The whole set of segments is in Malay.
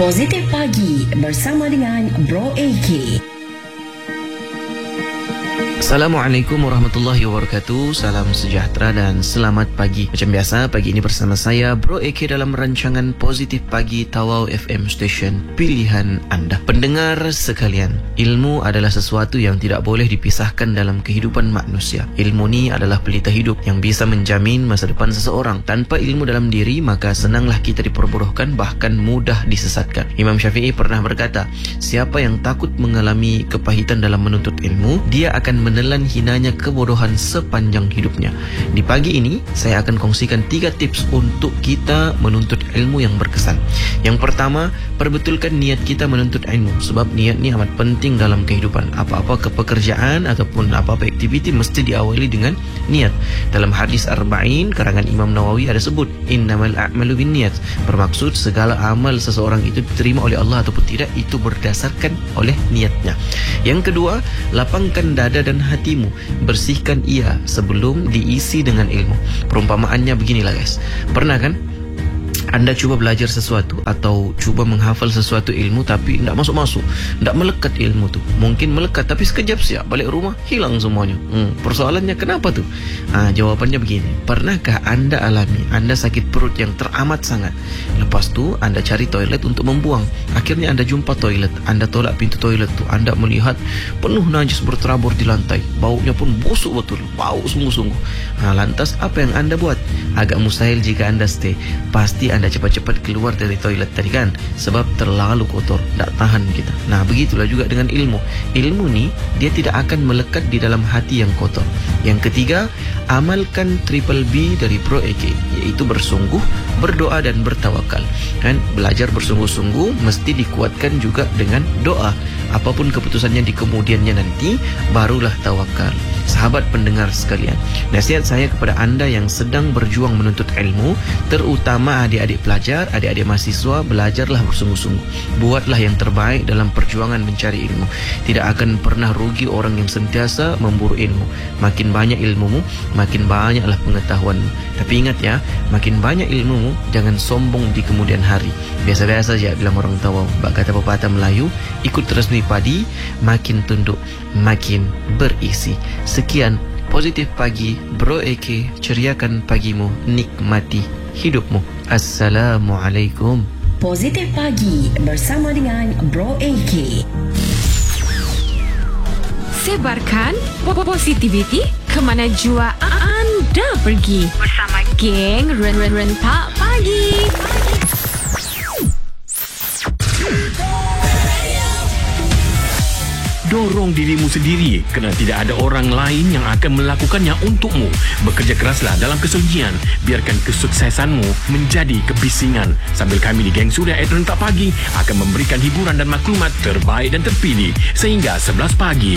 Positif Pagi bersama dengan Bro AK. Assalamualaikum warahmatullahi wabarakatuh. Salam sejahtera dan selamat pagi. Macam biasa, pagi ini bersama saya Bro AK dalam rancangan Positif Pagi Tawau FM Station pilihan anda. Pendengar sekalian, ilmu adalah sesuatu yang tidak boleh dipisahkan dalam kehidupan manusia. Ilmu ni adalah pelita hidup yang bisa menjamin masa depan seseorang. Tanpa ilmu dalam diri, maka senanglah kita diperbodohkan, bahkan mudah disesatkan. Imam Syafi'i pernah berkata, siapa yang takut mengalami kepahitan dalam menuntut ilmu, dia akan menelan hinanya kebodohan sepanjang hidupnya. Di pagi ini, saya akan kongsikan 3 tips untuk kita menuntut ilmu yang berkesan. Yang pertama, perbetulkan niat kita menuntut ilmu. Sebab niat ni amat penting dalam kehidupan. Apa-apa kepekerjaan ataupun apa-apa aktiviti mesti diawali dengan niat. Dalam hadis Arba'in, karangan Imam Nawawi ada sebut, innamal a'malu binniyat. Bermaksud segala amal seseorang itu diterima oleh Allah ataupun tidak, itu berdasarkan oleh niatnya. Yang kedua, lapangkan dada dan hatimu, bersihkan ia sebelum diisi dengan ilmu. Perumpamaannya beginilah guys, pernah kan anda cuba belajar sesuatu atau cuba menghafal sesuatu ilmu tapi tidak masuk-masuk, tidak melekat ilmu tu. Mungkin melekat tapi sekejap siap balik rumah hilang semuanya. Persoalannya kenapa tu? Jawapannya begini. Pernahkah anda alami anda sakit perut yang teramat sangat, lepas tu anda cari toilet untuk membuang, akhirnya anda jumpa toilet, anda tolak pintu toilet tu, anda melihat penuh najis berterabur di lantai, baunya pun busuk betul, bau sungguh-sungguh. Lantas apa yang anda buat? Agak mustahil jika anda stay, pasti anda cepat-cepat keluar dari toilet tadi kan, sebab terlalu kotor, tak tahan kita. Nah, begitulah juga dengan ilmu. Ilmu ni dia tidak akan melekat di dalam hati yang kotor. Yang ketiga, amalkan triple B dari Bro AK, iaitu bersungguh, berdoa dan bertawakal. Kan, belajar bersungguh-sungguh mesti dikuatkan juga dengan doa. Apapun keputusannya di kemudiannya nanti, barulah tawakal. Sahabat pendengar sekalian, nasihat saya kepada anda yang sedang berjuang menuntut ilmu, terutama adik-adik pelajar, adik-adik mahasiswa, belajarlah bersungguh-sungguh. Buatlah yang terbaik dalam perjuangan mencari ilmu. Tidak akan pernah rugi orang yang sentiasa memburu ilmu. Makin banyak ilmumu, makin banyaklah pengetahuanmu. Tapi ingat ya, makin banyak ilmumu, jangan sombong di kemudian hari. Biasa-biasa saja bilang orang Tawau. Bak kata pepatah Melayu, ikut resmi padi, makin tunduk, makin berisi. Sekian Positif Pagi Bro AK, ceriakan pagimu, nikmati hidupmu. Assalamualaikum. Positif Pagi bersama dengan Bro AK. Sebarkan positivity ke mana jua anda pergi bersama geng Rentak Pagi. Dorong dirimu sendiri kerana tidak ada orang lain yang akan melakukannya untukmu. Bekerja keraslah dalam kesunyian. Biarkan kesuksesanmu menjadi kebisingan. Sambil kami di Geng Suria Rentak Pagi akan memberikan hiburan dan maklumat terbaik dan terpilih sehingga 11 pagi.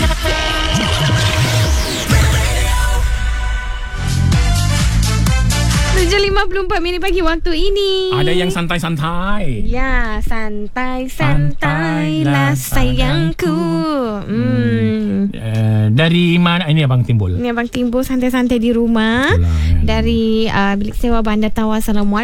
7.54 minit pagi waktu ini. Ada yang santai-santai. Ya, santai-santailah sayangku. Dari mana ini Abang Timbul? Ini Abang Timbul santai-santai di rumah. Itulah, ya. Dari bilik sewa Bandar Tawau. Assalamualaikum.